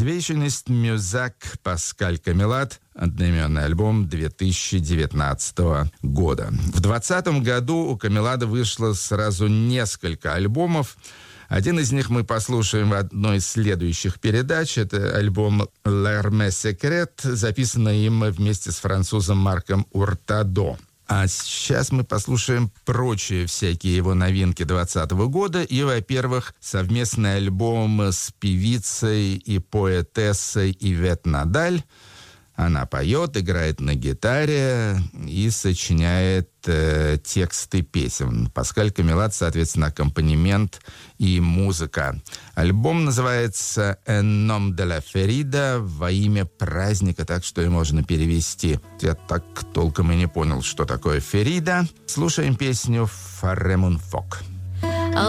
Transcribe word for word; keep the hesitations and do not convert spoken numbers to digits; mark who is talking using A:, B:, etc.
A: Двейшенист Мюзак Паскаль Камилат, одноименный альбом две тысячи девятнадцатого года. В двадцатом году у Камилада вышло сразу несколько альбомов. Один из них мы послушаем в одной из следующих передач. Это альбом «L'Hermès Secret», записанный им вместе с французом Марком Уртадо. А сейчас мы послушаем прочие всякие его новинки двадцатого года. И, во-первых, совместный альбом с певицей и поэтессой Ивет Надаль. Она поет, играет на гитаре и сочиняет э, тексты песен. Паскаль Камилат, соответственно, аккомпанемент и музыка. Альбом называется «En nom de la ferida», «Во имя праздника», так что и можно перевести. Я так толком и не понял, что такое «ферида». Слушаем песню «Фаремун Фок».